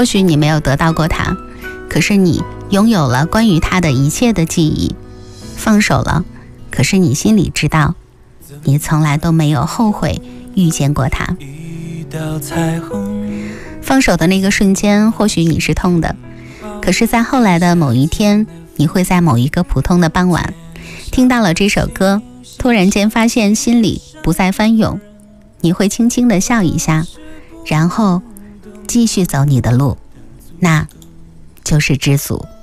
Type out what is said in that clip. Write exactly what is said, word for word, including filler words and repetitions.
或许你没有得到过他，可是你拥有了关于他的一切的记忆。放手了，可是你心里知道，你从来都没有后悔遇见过他。放手的那个瞬间，或许你是痛的，可是在后来的某一天，你会在某一个普通的傍晚听到了这首歌，突然间发现心里不再翻涌，你会轻轻地笑一下，然后继续走你的路，那就是知足。